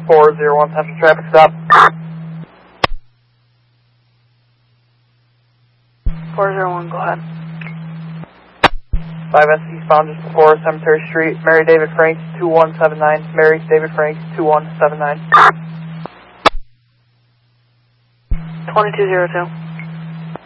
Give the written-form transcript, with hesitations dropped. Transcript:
401 Central traffic stop. 401, go ahead. 5S eastbound just before Cemetery Street. Mary David Franks, 2179. Mary David Franks, 2179. 2202.